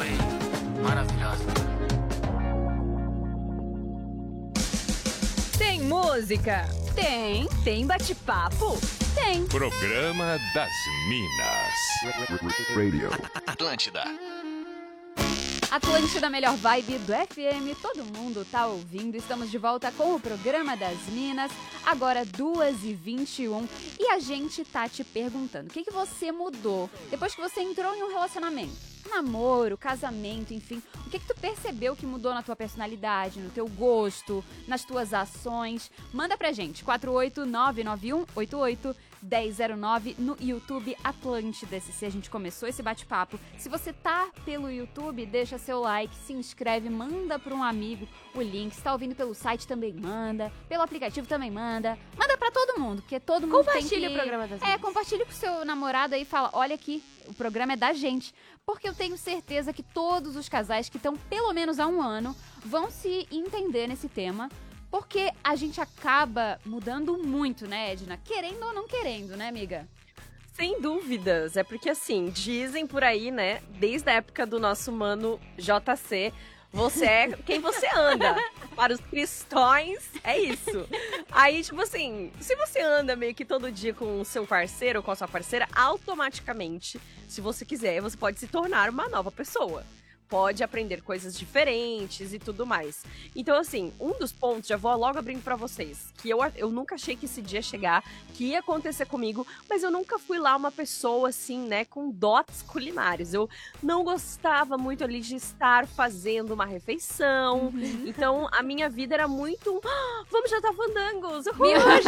foi maravilhosa. Tem música? Tem bate-papo? Tem. Programa das Minas. Radio. Atlântida. Atlântida, melhor vibe do FM, todo mundo tá ouvindo. Estamos de volta com o Programa das Minas, agora 2h21. E a gente tá te perguntando, o que você mudou depois que você entrou em um relacionamento? Namoro, casamento, enfim. O que tu percebeu que mudou na tua personalidade, no teu gosto, nas tuas ações? Manda pra gente, 48991881009 no YouTube Atlântida SC. A gente começou esse bate-papo. Se você tá pelo YouTube, deixa seu like, se inscreve, manda pra um amigo o link. Se tá ouvindo pelo site, também manda. Pelo aplicativo, também manda. Manda pra todo mundo, porque todo mundo tem que... Compartilha o Programa das Minas. Compartilha com o seu namorado aí e fala, olha aqui, o programa é da gente. Porque eu tenho certeza que todos os casais que estão pelo menos há um ano vão se entender nesse tema. Porque a gente acaba mudando muito, né, Edna? Querendo ou não querendo, né, amiga? Sem dúvidas. É porque, assim, dizem por aí, né, desde a época do nosso mano JC, você é quem você anda. Para os cristãos, é isso. Aí, tipo assim, se você anda meio que todo dia com o seu parceiro ou com a sua parceira, automaticamente, se você quiser, você pode se tornar uma nova pessoa. Pode aprender coisas diferentes e tudo mais. Então, assim, um dos pontos, já vou logo abrindo pra vocês, que eu nunca achei que esse dia ia chegar, que ia acontecer comigo, mas eu nunca fui lá uma pessoa, assim, né, com dotes culinários. Eu não gostava muito ali de estar fazendo uma refeição. Então, a minha vida era muito, vamos jantar fandangos, miojo!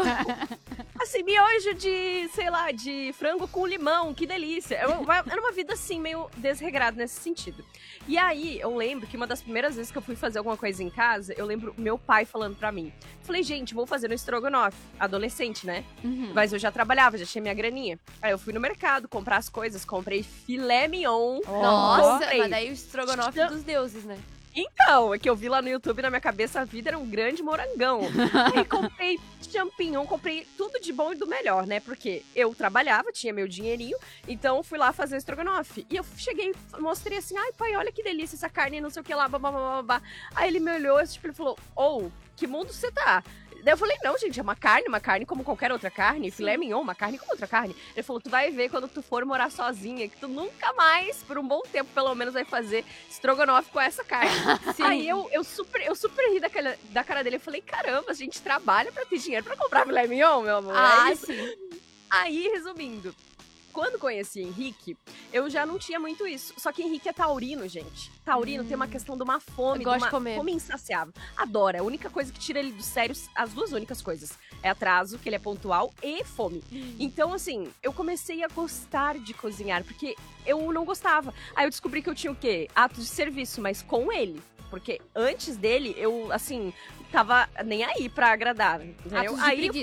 Assim, miojo de, sei lá, de frango com limão, que delícia. Era uma vida, assim, meio desregrada nesse sentido. E aí, eu lembro que uma das primeiras vezes que eu fui fazer alguma coisa em casa, eu lembro meu pai falando pra mim. Falei, gente, vou fazer um estrogonofe. Adolescente, né? Mas eu já trabalhava, já tinha minha graninha. Aí eu fui no mercado comprar as coisas, comprei filé mignon. Nossa, mas daí o estrogonofe dos deuses, né? Então, é que eu vi lá no YouTube, na minha cabeça, a vida era um grande morangão. Aí comprei champignon, comprei tudo de bom e do melhor, né? Porque eu trabalhava, tinha meu dinheirinho, então fui lá fazer estrogonofe. E eu cheguei, mostrei assim, ai pai, olha que delícia essa carne, não sei o que lá, babá. Aí ele me olhou, tipo, ele falou, que mundo você tá? Daí eu falei, não, gente, é uma carne como qualquer outra carne. Sim. Filé mignon, uma carne como outra carne. Ele falou, tu vai ver quando tu for morar sozinha, que tu nunca mais, por um bom tempo pelo menos, vai fazer estrogonofe com essa carne. Sim. Aí eu super ri da cara dele. Eu falei, caramba, a gente trabalha pra ter dinheiro pra comprar filé mignon, meu amor. Sim. Aí, resumindo, quando conheci Henrique, eu já não tinha muito isso. Só que Henrique é taurino, gente. Taurino tem uma questão de uma fome, de comer. Fome insaciável. Adora. A única coisa que tira ele do sério, as duas únicas coisas. É atraso, que ele é pontual, e fome. Então, assim, eu comecei a gostar de cozinhar, porque eu não gostava. Aí eu descobri que eu tinha o quê? Atos de serviço, mas com ele. Porque antes dele, eu, assim, tava nem aí pra agradar, entendeu?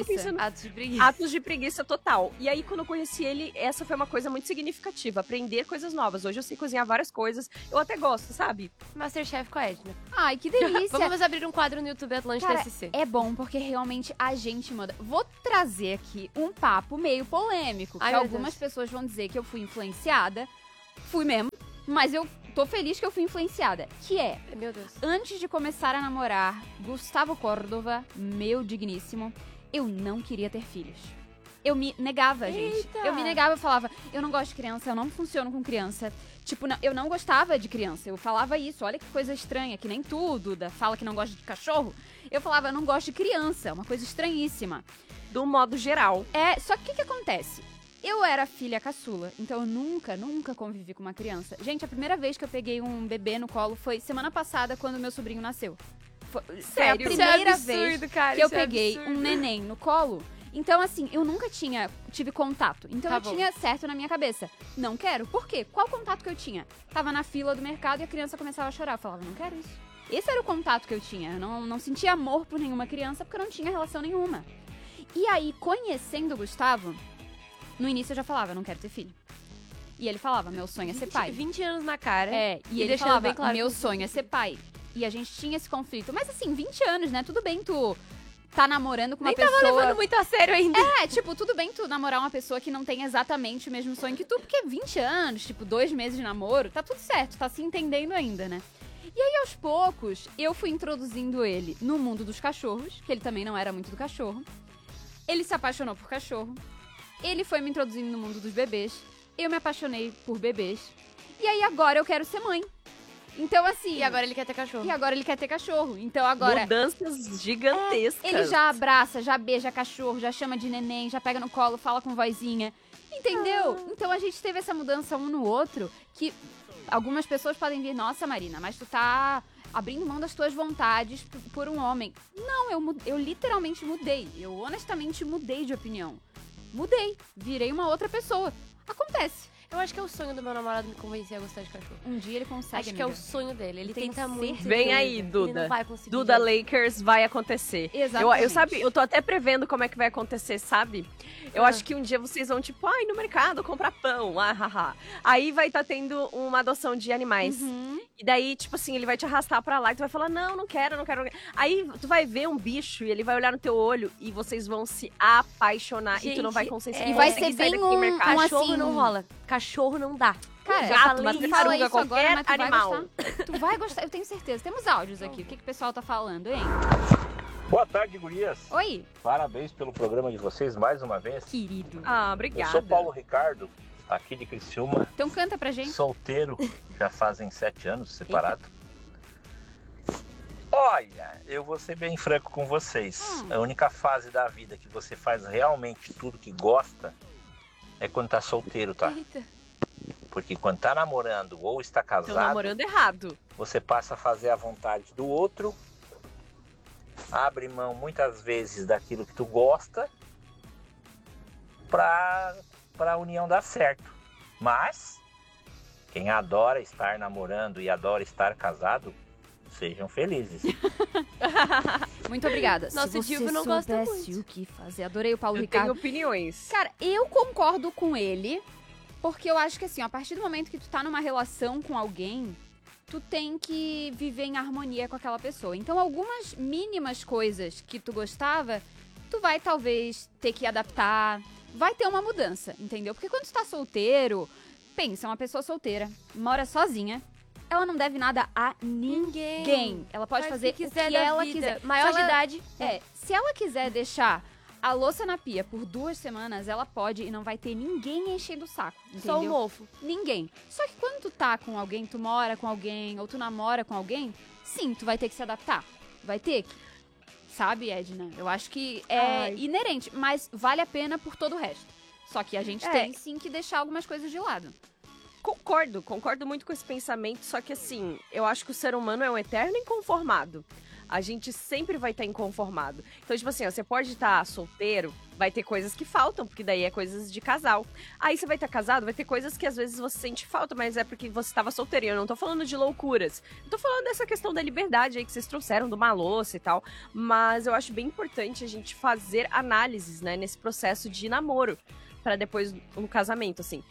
Atos de preguiça total. E aí, quando eu conheci ele, essa foi uma coisa muito significativa. Aprender coisas novas. Hoje eu sei cozinhar várias coisas. Eu até gosto, sabe? Masterchef com a Edna. Ai, que delícia. Vamos abrir um quadro no YouTube Atlântida SC. É bom, porque realmente a gente manda. Vou trazer aqui um papo meio polêmico. Ai, que algumas pessoas vão dizer que eu fui influenciada. Fui mesmo. Mas eu tô feliz que eu fui influenciada. Que é, meu Deus, antes de começar a namorar Gustavo Córdova, meu digníssimo, eu não queria ter filhos. Eu me negava, gente. Eu me negava, eu falava, eu não gosto de criança, eu não funciono com criança. Tipo, eu não gostava de criança. Eu falava isso, olha que coisa estranha, que nem tudo, fala que não gosta de cachorro. Eu falava, eu não gosto de criança, uma coisa estranhíssima. Do modo geral. Só que o que acontece? Eu era filha caçula, então eu nunca convivi com uma criança. Gente, a primeira vez que eu peguei um bebê no colo foi semana passada, quando meu sobrinho nasceu. Foi a primeira vez que eu peguei um neném no colo. Então, assim, eu nunca tive contato. Então eu tinha certo na minha cabeça. Não quero. Por quê? Qual contato que eu tinha? Tava na fila do mercado e a criança começava a chorar. Eu falava, não quero isso. Esse era o contato que eu tinha. Eu não sentia amor por nenhuma criança, porque eu não tinha relação nenhuma. E aí, conhecendo o Gustavo, no início eu já falava, não quero ter filho. E ele falava, meu sonho é ser pai. 20 anos na cara. E ele falava, bem claro, meu sonho é ser pai. E a gente tinha esse conflito. Mas assim, 20 anos, né? Tudo bem tu tá namorando com uma Nem pessoa... tava levando muito a sério ainda. É, tipo, tudo bem tu namorar uma pessoa que não tem exatamente o mesmo sonho que tu, porque 20 anos, tipo, 2 meses de namoro, tá tudo certo, tá se entendendo ainda, né? E aí, aos poucos, eu fui introduzindo ele no mundo dos cachorros, que ele também não era muito do cachorro. Ele se apaixonou por cachorro. Ele foi me introduzindo no mundo dos bebês. Eu me apaixonei por bebês. E aí, agora eu quero ser mãe. Então, assim... E agora ele quer ter cachorro. E agora ele quer ter cachorro. Então, agora... Mudanças gigantescas. Ele já abraça, já beija cachorro, já chama de neném, já pega no colo, fala com vozinha. Entendeu? Então a gente teve essa mudança um no outro que algumas pessoas podem vir, nossa, Marina, mas tu tá abrindo mão das tuas vontades por um homem. Não, eu literalmente mudei. Eu honestamente mudei de opinião. Mudei. Virei uma outra pessoa. Acontece. Eu acho que é o sonho do meu namorado me convencer a gostar de cachorro. Um dia ele consegue, Acho que é o sonho dele. Ele Tenho tenta muito. certeza. Vem aí, Ele Duda. não vai conseguir. Duda Lakers vai acontecer. Exatamente. Eu tô até prevendo como é que vai acontecer, sabe? Eu acho que um dia vocês vão, tipo, ai, no mercado comprar pão, haha. Aí vai estar tendo uma adoção de animais. Uhum. E daí, tipo assim, ele vai te arrastar pra lá e tu vai falar, não quero, não quero. Aí tu vai ver um bicho e ele vai olhar no teu olho e vocês vão se apaixonar e tu não vai conseguir. Gente, E vai conseguir ser sair bem daqui do um- mercado. Cachorro assim, não rola. Cachorro não dá. Cara, Já gato, falei mas isso. fala tartaruga, isso agora, qualquer mas tu vai animal. gostar. Tu vai gostar, eu tenho certeza. Temos áudios aqui. O que o pessoal tá falando, hein? Boa tarde, gurias. Oi, Parabéns pelo programa de vocês mais uma vez. querido. Ah, Eu obrigada. sou Paulo Ricardo, aqui de Criciúma, Então canta pra gente. solteiro, já fazem 7 anos separado. Olha, eu vou ser bem franco com vocês. A única fase da vida que você faz realmente tudo que gosta é quando tá solteiro, tá? Eita. Porque quando tá namorando ou está Tô casado, namorando errado. você passa a fazer a vontade do outro, abre mão muitas vezes daquilo que tu gosta pra a união dar certo. Mas quem adora estar namorando e adora estar casado, sejam felizes. Muito obrigada. Nosso Se você Dilvio não gosta soubesse muito. o que fazer. Adorei o Paulo Eu Ricardo. tenho opiniões. Cara, eu concordo com ele, porque eu acho que assim, ó, a partir do momento que tu tá numa relação com alguém, tu tem que viver em harmonia com aquela pessoa. Então, algumas mínimas coisas que tu gostava, tu vai talvez ter que adaptar, vai ter uma mudança, entendeu? Porque quando tu tá solteiro, pensa, uma pessoa solteira, mora sozinha, ela não deve nada a ninguém. Ela pode Faz fazer o que o quiser que da ela vida. quiser. Maior Se de ela- idade. se ela quiser deixar a louça na pia por 2 semanas, ela pode e não vai ter ninguém enchendo o saco, Só o entendeu? mofo. Ninguém. Só que quando tu tá com alguém, tu mora com alguém, ou tu namora com alguém, sim, tu vai ter que se adaptar. Vai ter que. Sabe, Edna? Eu acho que é Ai. inerente, mas vale a pena por todo o resto. Só que a gente É. tem sim que deixar algumas coisas de lado. Concordo muito com esse pensamento, só que assim, eu acho que o ser humano é um eterno inconformado. A gente sempre vai estar inconformado. Então, tipo assim, ó, você pode estar solteiro, vai ter coisas que faltam, porque daí é coisas de casal. Aí você vai estar casado, vai ter coisas que às vezes você sente falta, mas é porque você estava solteiro. E eu não tô falando de loucuras. Eu tô falando dessa questão da liberdade aí que vocês trouxeram, do louça e tal. Mas eu acho bem importante a gente fazer análises, né, nesse processo de namoro, para depois no casamento, assim.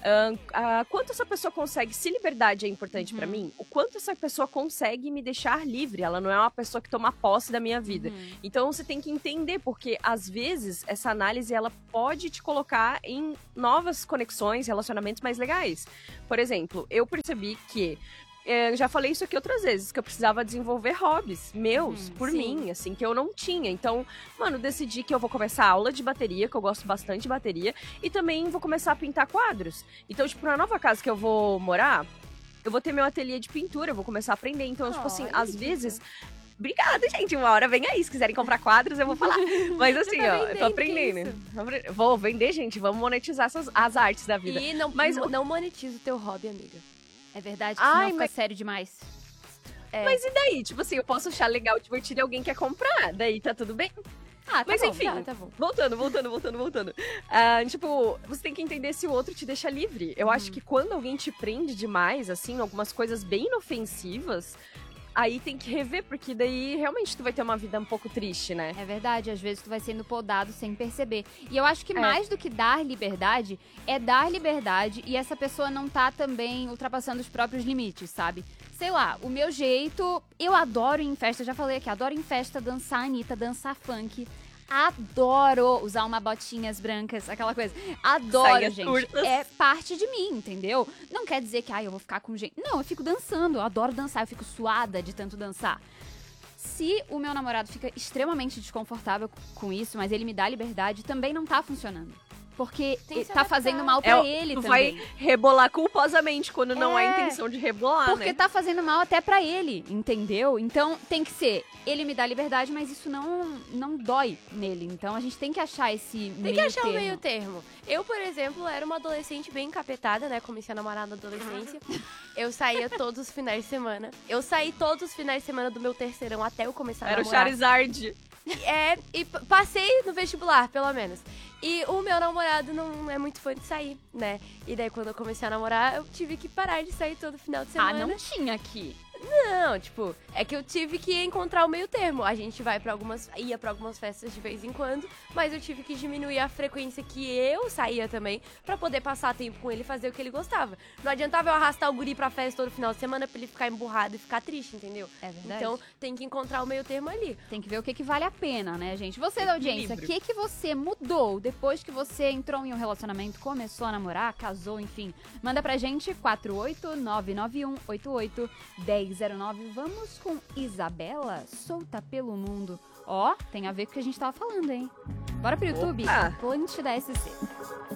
Quanto essa pessoa consegue, se liberdade é importante pra mim, o quanto essa pessoa consegue me deixar livre. Ela não é uma pessoa que toma posse da minha vida. Então você tem que entender, porque às vezes essa análise ela pode te colocar em novas conexões, relacionamentos mais legais. Por exemplo, eu percebi que eu já falei isso aqui outras vezes, que eu precisava desenvolver hobbies meus, por sim. mim, assim, que eu não tinha. Então, mano, decidi que eu vou começar aula de bateria, que eu gosto bastante de bateria, e também vou começar a pintar quadros. Então, tipo, na nova casa que eu vou morar, eu vou ter meu ateliê de pintura, eu vou começar a aprender. Então, tipo assim, Olha, às que vezes... Obrigada, gente. Uma hora vem aí. Se quiserem comprar quadros, eu vou falar. Mas assim, tá ó, eu tô vendendo, aprendendo. Vou vender, gente. Vamos monetizar as artes da vida. E não, Mas- não monetiza o teu hobby, amiga. É verdade que Ai, senão fica mas- sério demais. Mas e daí? Tipo assim, eu posso achar legal, divertido e alguém quer comprar. Daí tá tudo bem. Ah, tá Mas bom. enfim, Tá bom. voltando. Tipo, você tem que entender se o outro te deixa livre. Eu acho que quando alguém te prende demais, assim, algumas coisas bem inofensivas, aí tem que rever, porque daí realmente tu vai ter uma vida um pouco triste, né? É verdade, às vezes tu vai sendo podado sem perceber. E eu acho que mais do que dar liberdade, é dar liberdade e essa pessoa não tá também ultrapassando os próprios limites, sabe? Sei lá, o meu jeito, eu adoro ir em festa, já falei aqui, adoro ir em festa dançar Anitta, dançar funk. Adoro usar uma botinhas brancas, aquela coisa. Adoro, Saias gente. curtas. É parte de mim, entendeu? Não quer dizer que, eu vou ficar com gente. Não, eu fico dançando, eu adoro dançar, eu fico suada de tanto dançar. Se o meu namorado fica extremamente desconfortável com isso, mas ele me dá liberdade, também não tá funcionando. Porque Tem que se tá adaptar. fazendo mal pra ele Tu também. vai rebolar culposamente quando não há intenção de rebolar, Porque né? tá fazendo mal até pra ele, entendeu? Então tem que ser, ele me dá liberdade, mas isso não dói nele. Então a gente tem que achar esse Tem que achar o meio termo. Eu, por exemplo, era uma adolescente bem encapetada, né? Comecei a namorar na adolescência. Eu saía todos os finais de semana. Eu saí todos os finais de semana do meu terceirão até eu começar a Era o namorar. Charizard. E passei no vestibular, pelo menos. E o meu namorado não é muito fã de sair, né? E daí, quando eu comecei a namorar, eu tive que parar de sair todo final de semana. não tinha aqui. Não, tipo, é que eu tive que encontrar o meio termo. A gente ia pra algumas festas de vez em quando, mas eu tive que diminuir a frequência que eu saía também pra poder passar tempo com ele e fazer o que ele gostava. Não adiantava eu arrastar o guri pra festa todo final de semana pra ele ficar emburrado e ficar triste, entendeu? É verdade. Então, tem que encontrar o meio termo ali. Tem que ver o que vale a pena, né, gente? Você da audiência, o que você mudou depois que você entrou em um relacionamento, começou a namorar, casou, enfim? Manda pra gente, 48991881009. Vamos com Isabela, solta pelo mundo. Ó, tem a ver com o que a gente tava falando, hein? Bora pro YouTube, Opa! Atlântida SC.